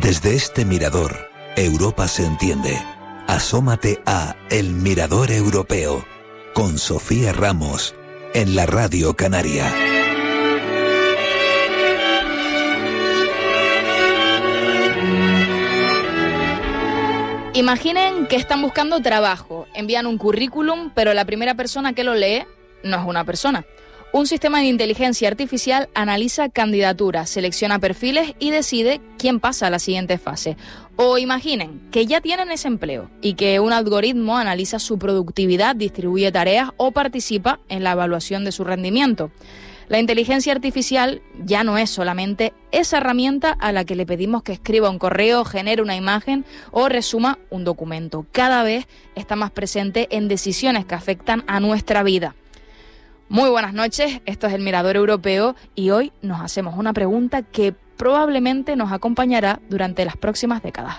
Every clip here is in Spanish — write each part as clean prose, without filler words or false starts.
Desde este mirador, Europa se entiende. Asómate a El Mirador Europeo con Sofía Ramos en la Radio Canaria. Imaginen que están buscando trabajo, envían un currículum, pero la primera persona que lo lee no es una persona. Un sistema de inteligencia artificial analiza candidaturas, selecciona perfiles y decide quién pasa a la siguiente fase. O imaginen que ya tienen ese empleo y que un algoritmo analiza su productividad, distribuye tareas o participa en la evaluación de su rendimiento. La inteligencia artificial ya no es solamente esa herramienta a la que le pedimos que escriba un correo, genere una imagen o resuma un documento. Cada vez está más presente en decisiones que afectan a nuestra vida. Muy buenas noches, esto es El Mirador Europeo y hoy nos hacemos una pregunta que probablemente nos acompañará durante las próximas décadas.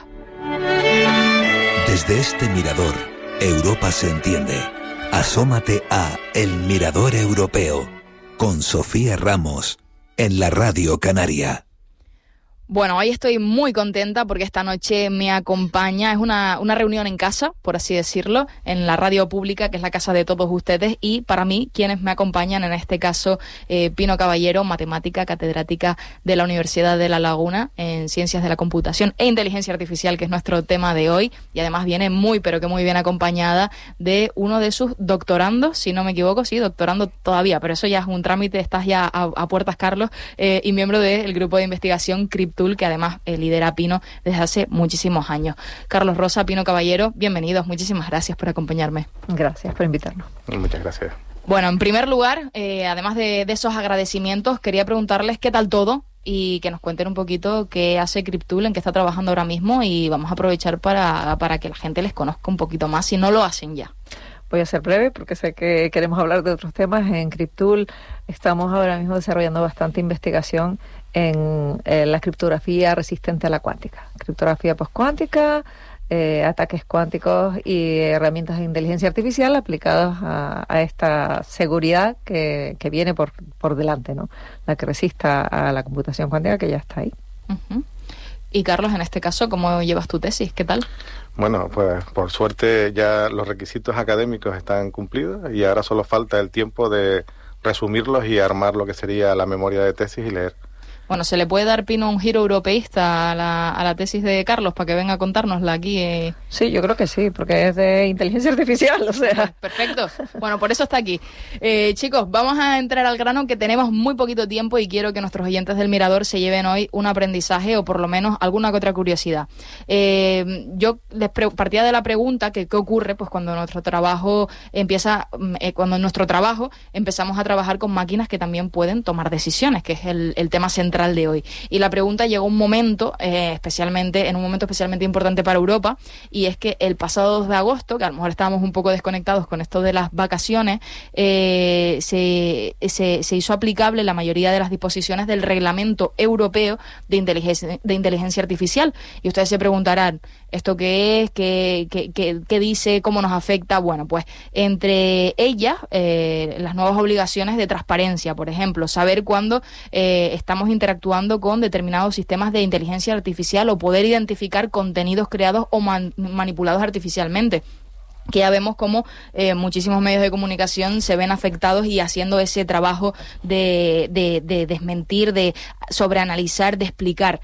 Desde este mirador, Europa se entiende. Asómate a El Mirador Europeo con Sofía Ramos en la Radio Canaria. Bueno, hoy estoy muy contenta porque esta noche me acompaña, es una reunión en casa, por así decirlo, en la radio pública, que es la casa de todos ustedes, y para mí, quienes me acompañan, en este caso, Pino Caballero, matemática, catedrática de la Universidad de La Laguna, en Ciencias de la Computación e Inteligencia Artificial, que es nuestro tema de hoy, y además viene muy, pero que muy bien acompañada de uno de sus doctorandos, si no me equivoco, sí, doctorando todavía, pero eso ya es un trámite, estás ya a puertas, Carlos, y miembro del grupo de investigación Cryptool, que además lidera Pino desde hace muchísimos años. Carlos Rosa, Pino Caballero, bienvenidos, muchísimas gracias por acompañarme. Gracias por invitarnos. Muchas gracias. Bueno, en primer lugar, además de esos agradecimientos, quería preguntarles qué tal todo y que nos cuenten un poquito qué hace Cryptool, en qué está trabajando ahora mismo, y vamos a aprovechar para que la gente les conozca un poquito más, si no lo hacen ya. Voy a ser breve porque sé que queremos hablar de otros temas. En Cryptool estamos ahora mismo desarrollando bastante investigación en la criptografía resistente a la cuántica. Criptografía postcuántica, ataques cuánticos y herramientas de inteligencia artificial aplicadas a esta seguridad que viene por delante, ¿no? La que resista a la computación cuántica, que ya está ahí. Uh-huh. Y Carlos, en este caso, ¿cómo llevas tu tesis? ¿Qué tal? Bueno, pues por suerte ya los requisitos académicos están cumplidos y ahora solo falta el tiempo de resumirlos y armar lo que sería la memoria de tesis y leer. Bueno, ¿se le puede dar, Pino, un giro europeísta a la tesis de Carlos para que venga a contárnosla aquí? Sí, yo creo que sí, porque es de inteligencia artificial, o sea. Perfecto. Bueno, por eso está aquí. Chicos, vamos a entrar al grano, que tenemos muy poquito tiempo y quiero que nuestros oyentes del Mirador se lleven hoy un aprendizaje o por lo menos alguna que otra curiosidad. Yo les partía de la pregunta que qué ocurre pues cuando nuestro trabajo empezamos a trabajar con máquinas que también pueden tomar decisiones, que es el tema central de hoy. Y la pregunta llegó en un momento especialmente importante para Europa, y es que el pasado 2 de agosto, que a lo mejor estábamos un poco desconectados con esto de las vacaciones, se hizo aplicable la mayoría de las disposiciones del Reglamento Europeo de Inteligencia Artificial. Y ustedes se preguntarán, ¿esto qué es? ¿Qué dice? ¿Cómo nos afecta? Bueno, pues entre ellas, las nuevas obligaciones de transparencia, por ejemplo, saber cuándo estamos interactuando con determinados sistemas de inteligencia artificial o poder identificar contenidos creados o manipulados artificialmente, que ya vemos cómo muchísimos medios de comunicación se ven afectados y haciendo ese trabajo de desmentir, de sobreanalizar, de explicar,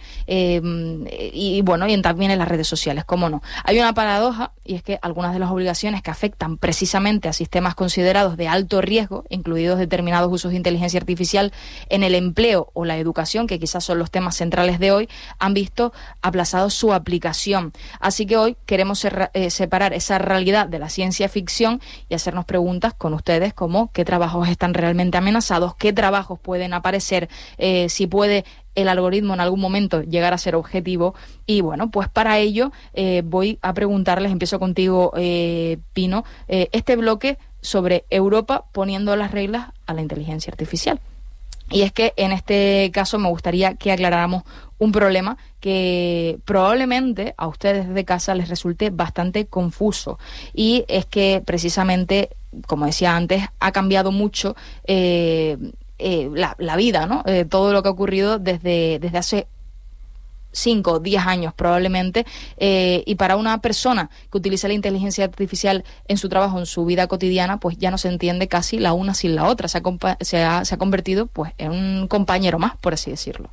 y bueno, y también en las redes sociales, cómo no. Hay una paradoja, y es que algunas de las obligaciones que afectan precisamente a sistemas considerados de alto riesgo, incluidos determinados usos de inteligencia artificial en el empleo o la educación, que quizás son los temas centrales de hoy, han visto aplazado su aplicación. Así que hoy queremos separar esa realidad de la ciencia ficción y hacernos preguntas con ustedes como qué trabajos están realmente amenazados, qué trabajos pueden aparecer, si puede el algoritmo en algún momento llegar a ser objetivo. Y bueno, pues para ello voy a preguntarles, empiezo contigo, Pino, este bloque sobre Europa poniendo las reglas a la inteligencia artificial. Y es que en este caso me gustaría que aclaráramos un problema que probablemente a ustedes desde casa les resulte bastante confuso. Y es que precisamente, como decía antes, ha cambiado mucho la vida, ¿no? Todo lo que ha ocurrido desde hace 5 o 10 años probablemente, y para una persona que utiliza la inteligencia artificial en su trabajo, en su vida cotidiana, pues ya no se entiende casi la una sin la otra. Se ha convertido pues en un compañero más, por así decirlo.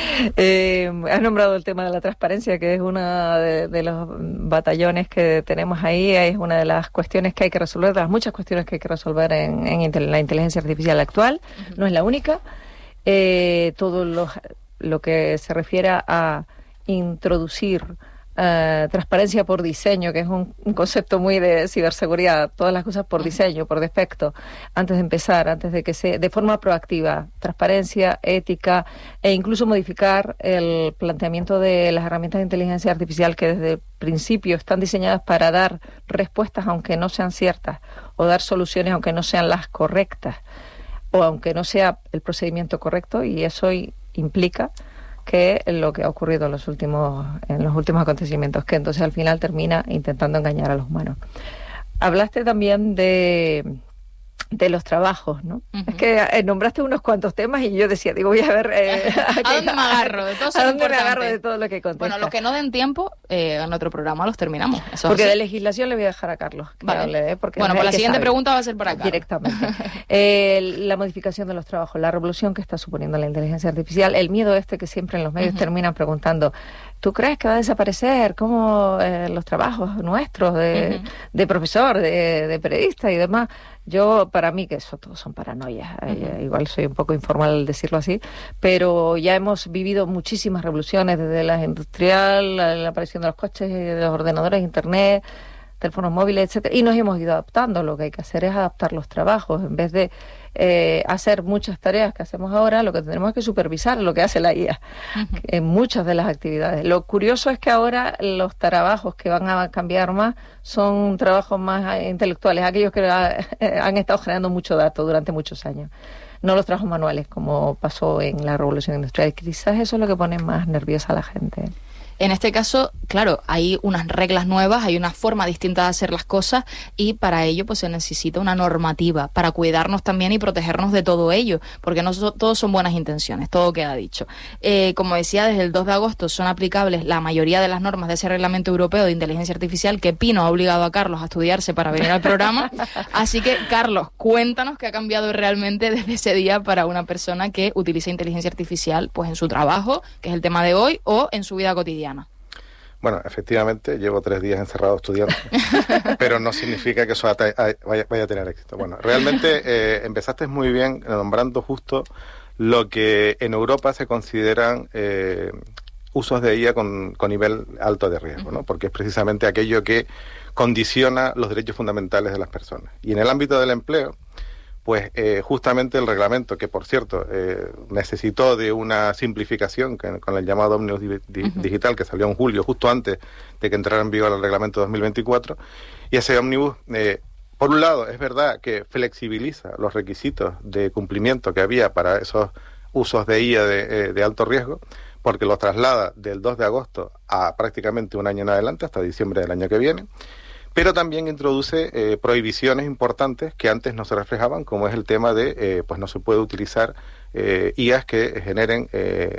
Has nombrado el tema de la transparencia, que es uno de los batallones que tenemos ahí, es una de las cuestiones que hay que resolver, de las muchas cuestiones que hay que resolver en la inteligencia artificial actual. No es la única. Todo lo que se refiere a introducir transparencia por diseño, que es un concepto muy de ciberseguridad, todas las cosas por diseño, por defecto, antes de empezar, antes de que de forma proactiva, transparencia, ética, e incluso modificar el planteamiento de las herramientas de inteligencia artificial que desde el principio están diseñadas para dar respuestas aunque no sean ciertas, o dar soluciones aunque no sean las correctas, o aunque no sea el procedimiento correcto, y eso implica que lo que ha ocurrido en los últimos acontecimientos, que entonces al final termina intentando engañar a los humanos. Hablaste también de los trabajos, ¿no? Es que nombraste unos cuantos temas y yo decía, voy a ver... ¿A dónde me agarro? De todo ¿A dónde me agarro de todo lo que contestas? Bueno, los que no den tiempo, en otro programa los terminamos. Eso porque sí. de legislación le voy a dejar a Carlos que hable, porque bueno, pues la siguiente pregunta va a ser para Carlos. Directamente. La modificación de los trabajos, la revolución que está suponiendo la inteligencia artificial, el miedo que siempre en los medios terminan preguntando, ¿tú crees que va a desaparecer como los trabajos nuestros de profesor, de periodista y demás? Para mí, que eso todos son paranoias, igual soy un poco informal al decirlo así, pero ya hemos vivido muchísimas revoluciones, desde la industrial, la aparición de los coches, de los ordenadores, internet, teléfonos móviles, etcétera, y nos hemos ido adaptando. Lo que hay que hacer es adaptar los trabajos. En vez de hacer muchas tareas que hacemos ahora, lo que tendremos es que supervisar lo que hace la IA en muchas de las actividades. Lo curioso es que ahora los trabajos que van a cambiar más son trabajos más intelectuales, aquellos que han estado generando mucho dato durante muchos años, no los trabajos manuales, como pasó en la Revolución Industrial. Quizás eso es lo que pone más nerviosa a la gente. En este caso, claro, hay unas reglas nuevas, hay una forma distinta de hacer las cosas, y para ello pues se necesita una normativa para cuidarnos también y protegernos de todo ello, porque no todos son buenas intenciones, todo queda dicho. Como decía, desde el 2 de agosto son aplicables la mayoría de las normas de ese reglamento europeo de inteligencia artificial que Pino ha obligado a Carlos a estudiarse para venir al programa. Así que, Carlos, cuéntanos qué ha cambiado realmente desde ese día para una persona que utiliza inteligencia artificial pues en su trabajo, que es el tema de hoy, o en su vida cotidiana. Bueno, efectivamente, llevo 3 días encerrado estudiando, pero no significa que eso vaya a tener éxito. Bueno, realmente empezaste muy bien nombrando justo lo que en Europa se consideran usos de IA con nivel alto de riesgo, ¿no? Porque es precisamente aquello que condiciona los derechos fundamentales de las personas. Y en el ámbito del empleo, pues justamente el reglamento, que por cierto necesitó de una simplificación con el llamado Ómnibus Digital, que salió en julio, justo antes de que entrara en vigor el reglamento 2024, y ese Ómnibus, por un lado, es verdad que flexibiliza los requisitos de cumplimiento que había para esos usos de IA de alto riesgo, porque los traslada del 2 de agosto a prácticamente un año en adelante, hasta diciembre del año que viene, pero también introduce prohibiciones importantes que antes no se reflejaban, como es el tema de, pues no se puede utilizar IAs que generen,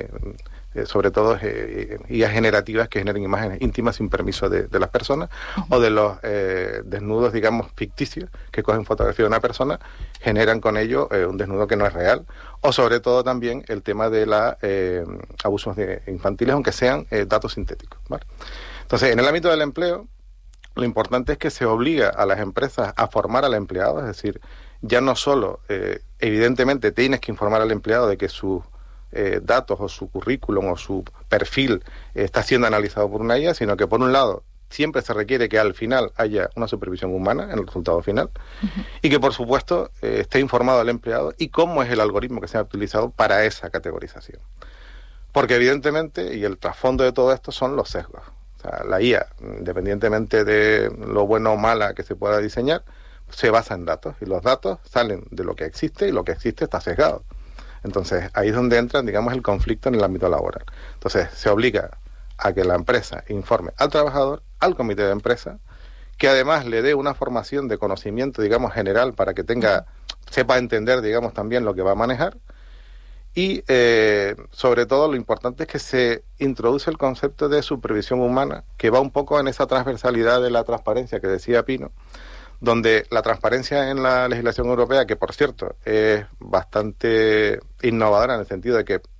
sobre todo IAs generativas que generen imágenes íntimas sin permiso de las personas, o de los desnudos, digamos, ficticios, que cogen fotografía de una persona, generan con ello un desnudo que no es real, o sobre todo también el tema de los abusos infantiles, aunque sean datos sintéticos, ¿vale? Entonces, en el ámbito del empleo, lo importante es que se obliga a las empresas a formar al empleado, es decir, ya no solo, evidentemente, tienes que informar al empleado de que sus datos o su currículum o su perfil está siendo analizado por una IA, sino que, por un lado, siempre se requiere que al final haya una supervisión humana en el resultado final y que, por supuesto, esté informado al empleado y cómo es el algoritmo que se ha utilizado para esa categorización. Porque, evidentemente, y el trasfondo de todo esto son los sesgos. O sea, la IA, independientemente de lo bueno o mala que se pueda diseñar, se basa en datos, y los datos salen de lo que existe, y lo que existe está sesgado. Entonces, ahí es donde entra, digamos, el conflicto en el ámbito laboral. Entonces, se obliga a que la empresa informe al trabajador, al comité de empresa, que además le dé una formación de conocimiento, digamos, general, para que sepa entender, digamos, también lo que va a manejar, Y sobre todo lo importante es que se introduce el concepto de supervisión humana, que va un poco en esa transversalidad de la transparencia que decía Pino, donde la transparencia en la legislación europea, que por cierto es bastante innovadora en el sentido de que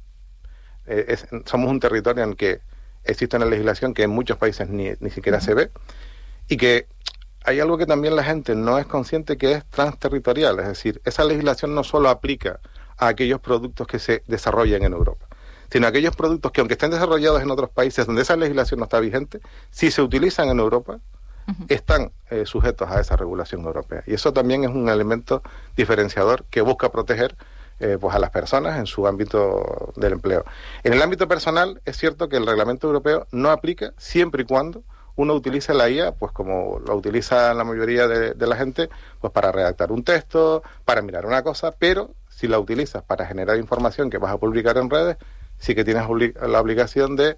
somos un territorio en que existe una legislación que en muchos países ni siquiera se ve, y que hay algo que también la gente no es consciente, que es transterritorial, es decir, esa legislación no solo aplica a aquellos productos que se desarrollan en Europa, sino a aquellos productos que, aunque estén desarrollados en otros países donde esa legislación no está vigente, si se utilizan en Europa, están sujetos a esa regulación europea. Y eso también es un elemento diferenciador que busca proteger pues a las personas en su ámbito del empleo. En el ámbito personal, es cierto que el reglamento europeo no aplica siempre y cuando uno utiliza la IA, pues como lo utiliza la mayoría de la gente, pues para redactar un texto, para mirar una cosa, pero si la utilizas para generar información que vas a publicar en redes, sí que tienes la obligación de,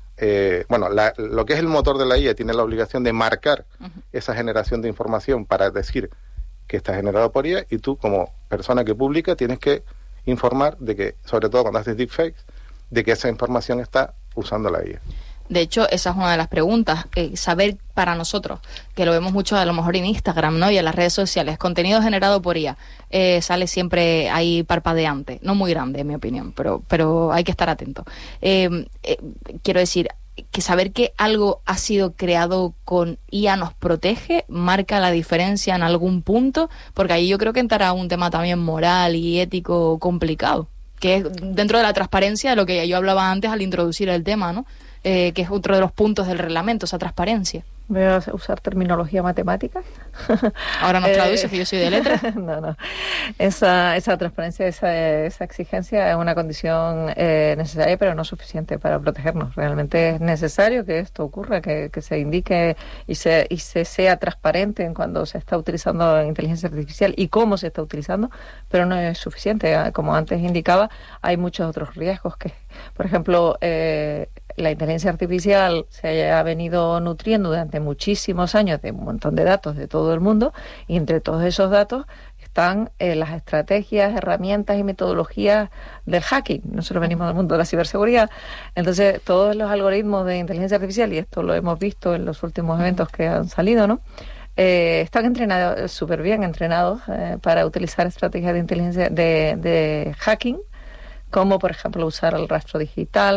lo que es el motor de la IA tiene la obligación de marcar esa generación de información para decir que está generado por IA, y tú como persona que publica tienes que informar de que, sobre todo cuando haces deepfakes, de que esa información está usando la IA. De hecho, esa es una de las preguntas, saber para nosotros, que lo vemos mucho a lo mejor en Instagram, ¿no? Y en las redes sociales, contenido generado por IA, sale siempre ahí parpadeante, no muy grande en mi opinión, pero hay que estar atento. Quiero decir, que saber que algo ha sido creado con IA nos protege, marca la diferencia en algún punto, porque ahí yo creo que entrará un tema también moral y ético complicado, que es dentro de la transparencia de lo que yo hablaba antes al introducir el tema, ¿no? Que es otro de los puntos del reglamento, esa transparencia. ¿Voy a usar terminología matemática? Ahora nos traduces, que yo soy de letras. No. Esa transparencia, esa exigencia es una condición necesaria, pero no suficiente para protegernos. Realmente es necesario que esto ocurra, que se indique y se sea transparente en cuando se está utilizando inteligencia artificial y cómo se está utilizando, pero no es suficiente. Como antes indicaba, hay muchos otros riesgos que, por ejemplo, la inteligencia artificial se ha venido nutriendo durante muchísimos años de un montón de datos de todo el mundo, y entre todos esos datos están las estrategias, herramientas y metodologías del hacking. Nosotros venimos del mundo de la ciberseguridad. Entonces, todos los algoritmos de inteligencia artificial, y esto lo hemos visto en los últimos eventos que han salido, ¿no? Están entrenados, súper bien entrenados para utilizar estrategias de inteligencia de hacking, como por ejemplo usar el rastro digital,